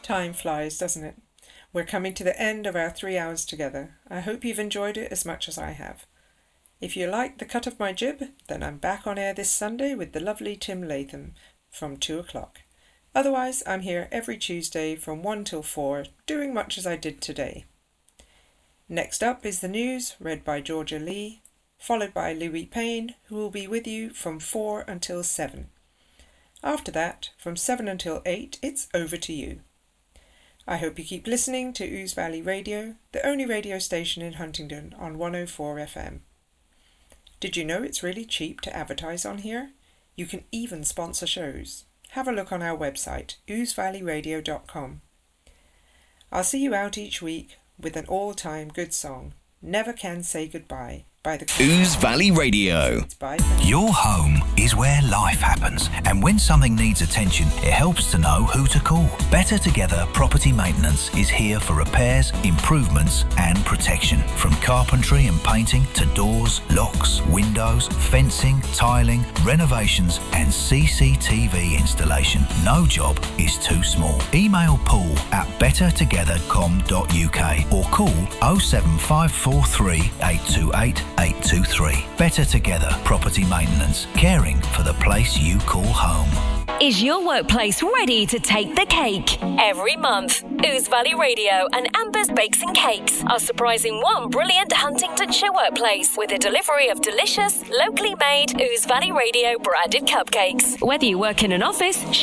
Time flies, doesn't it? We're coming to the end of our 3 hours together. I hope you've enjoyed it as much as I have. If you like the cut of my jib, then I'm back on air this Sunday with the lovely Tim Latham from 2 o'clock. Otherwise, I'm here every Tuesday from 1 till 4, doing much as I did today. Next up is the news, read by Georgia Lee, followed by Louis Payne, who will be with you from 4 until 7. After that, from 7 until 8, it's over to you. I hope you keep listening to Ouse Valley Radio, the only radio station in Huntingdon on 104 FM. Did you know it's really cheap to advertise on here? You can even sponsor shows. Have a look on our website, ousevalleyradio.com. I'll see you out each week with an all-time good song, Never Can Say Goodbye, by the Ouse Valley Radio. Your home is where life happens, and when something needs attention, it helps to know who to call. Better Together Property Maintenance is here for repairs, improvements and protection. From carpentry and painting to doors, locks, windows, fencing, tiling, renovations and CCTV installation. No job is too small. Email Paul at bettertogether.com.uk or call 07543 828 823. Better Together Property Maintenance, caring for the place you call home. Is your workplace ready to take the cake? Every month, Ouse Valley Radio and Amber's Bakes and Cakes are surprising one brilliant Huntingdonshire workplace with a delivery of delicious, locally made Ouse Valley Radio branded cupcakes. Whether you work in an office,